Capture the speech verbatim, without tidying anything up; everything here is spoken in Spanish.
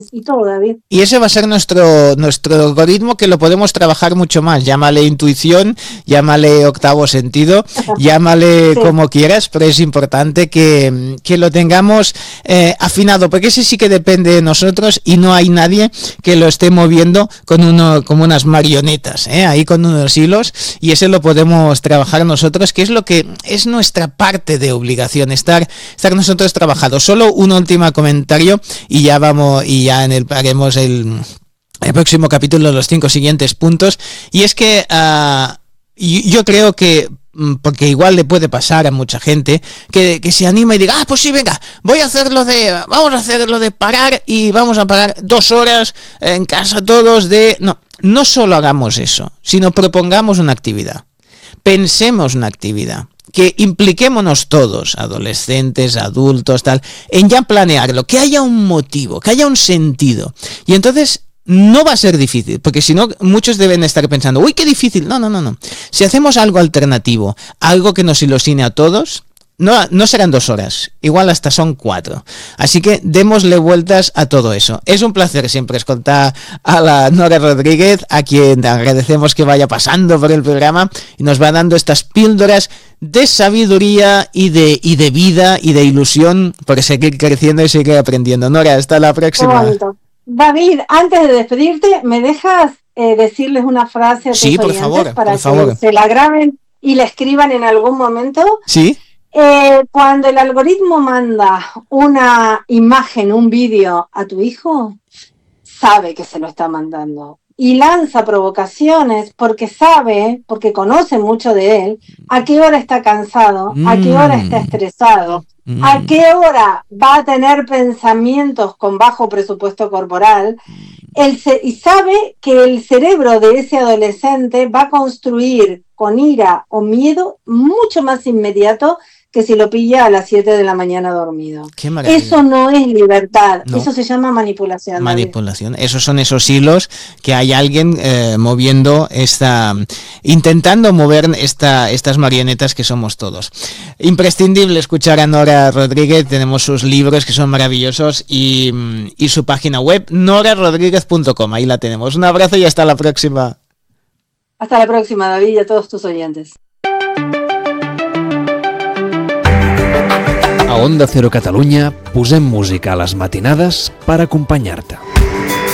y todo, David. Y ese va a ser nuestro nuestro algoritmo, que lo podemos trabajar mucho más. Llámale intuición, llámale octavo sentido, llámale sí. como quieras, pero es importante que, que lo tengamos eh, afinado, porque ese sí que depende de nosotros y no hay nadie que lo esté moviendo con uno como unas marionetas, ¿eh? ahí con unos hilos, y ese lo podemos trabajar nosotros, que es lo que es nuestra parte de obligación, estar, estar nosotros trabajados. Solo un último comentario y ya vamos, y ya en el haremos el, el próximo capítulo, los cinco siguientes puntos, y es que uh, yo creo que, porque igual le puede pasar a mucha gente, que, que se anima y diga, ah, pues sí, venga, voy a hacerlo de, vamos a hacerlo de parar y vamos a parar dos horas en casa todos de... No, no solo hagamos eso, sino propongamos una actividad, pensemos una actividad, que impliquémonos todos, adolescentes, adultos, tal, en ya planearlo, que haya un motivo, que haya un sentido. Y entonces no va a ser difícil, porque si no, muchos deben estar pensando, uy, qué difícil. No, no, no, no. Si hacemos algo alternativo, algo que nos ilusione a todos, no, no serán dos horas, igual hasta son cuatro. Así que démosle vueltas a todo eso. Es un placer siempre escoltar a la Nora Rodríguez, a quien agradecemos que vaya pasando por el programa y nos va dando estas píldoras de sabiduría y de, y de vida y de ilusión por seguir creciendo y seguir aprendiendo. Nora, hasta la próxima. David, antes de despedirte, ¿me dejas eh, decirles una frase a tus sí, por oyentes favor, para por que favor. se la graben y la escriban en algún momento? Sí. Eh, cuando el algoritmo manda una imagen, un vídeo a tu hijo, sabe que se lo está mandando y lanza provocaciones porque sabe, porque conoce mucho de él, a qué hora está cansado, mm. a qué hora está estresado, mm. a qué hora va a tener pensamientos con bajo presupuesto corporal. El ce- y sabe que el cerebro de ese adolescente va a construir con ira o miedo mucho más inmediato que si lo pilla a las siete de la mañana dormido. Qué maravilla. Eso no es libertad, no. Eso se llama manipulación. Manipulación. David. Esos son esos hilos que hay alguien eh, moviendo esta, intentando mover esta, estas marionetas que somos todos. Imprescindible escuchar a Nora Rodríguez, tenemos sus libros que son maravillosos y, y su página web, nora rodríguez punto com, ahí la tenemos. Un abrazo y hasta la próxima. Hasta la próxima, David, y a todos tus oyentes. A Onda Cero Catalunya posem música a les matinades per acompanyar-te.